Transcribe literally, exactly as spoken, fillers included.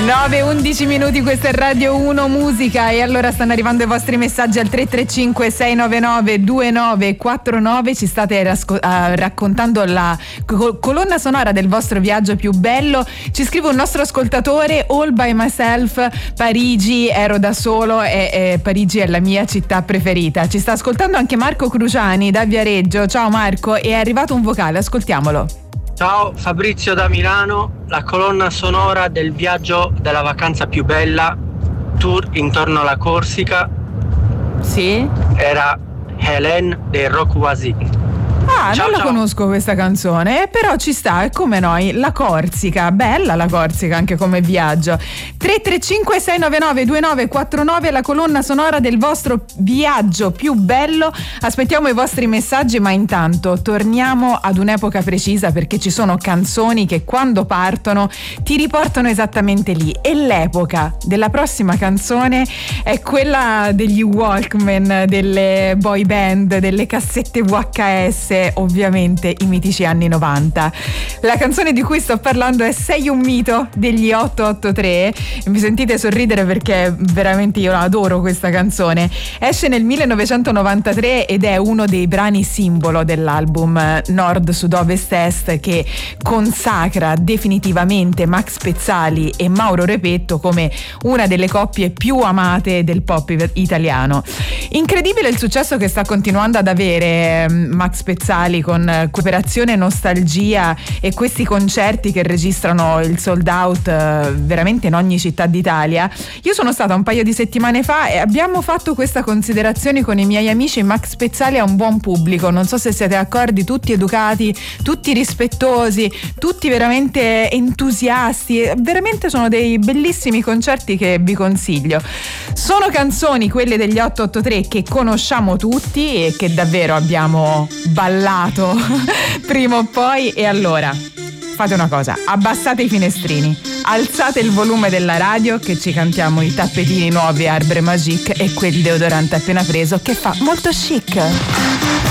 nove undici minuti, questa è Radio uno Musica e allora stanno arrivando i vostri messaggi al tre tre cinque sei nove nove due nove quattro nove. Ci state rasco- uh, raccontando la co- colonna sonora del vostro viaggio più bello. Ci scrive un nostro ascoltatore: All by myself, Parigi, ero da solo e, e Parigi è la mia città preferita. Ci sta ascoltando anche Marco Cruciani da Viareggio. Ciao Marco, è arrivato un vocale, ascoltiamolo. Ciao, Fabrizio da Milano. La colonna sonora del viaggio della vacanza più bella, tour intorno alla Corsica, sì, era Hélène dei Rock Voisins. Ah, ciao, non la ciao. conosco questa canzone, però ci sta, è come noi, la Corsica, bella la Corsica anche come viaggio. tre tre cinque sei nove nove due nove quattro nove, la colonna sonora del vostro viaggio più bello. Aspettiamo i vostri messaggi, ma intanto torniamo ad un'epoca precisa, perché ci sono canzoni che quando partono ti riportano esattamente lì, e l'epoca della prossima canzone è quella degli Walkman, delle boy band, delle cassette V H S, ovviamente i mitici anni novanta. La canzone di cui sto parlando è Sei un mito degli otto otto tre. Mi sentite sorridere perché veramente io adoro questa canzone. Esce nel millenovecentonovantatré ed è uno dei brani simbolo dell'album Nord Sud Ovest Est, che consacra definitivamente Max Pezzali e Mauro Repetto come una delle coppie più amate del pop italiano. Incredibile il successo che sta continuando ad avere Max Pezzali con Cooperazione Nostalgia e questi concerti che registrano il sold out veramente in ogni città d'Italia. Io sono stata un paio di settimane fa e abbiamo fatto questa considerazione con i miei amici: Max Pezzali ha un buon pubblico, non so se siete d'accordo, tutti educati, tutti rispettosi, tutti veramente entusiasti, veramente sono dei bellissimi concerti che vi consiglio. Sono canzoni, quelle degli otto otto tre, che conosciamo tutti e che davvero abbiamo ballato prima o poi. E allora fate una cosa: abbassate i finestrini, alzate il volume della radio, che ci cantiamo i tappetini nuovi Arbre Magique e quel deodorante appena preso che fa molto chic.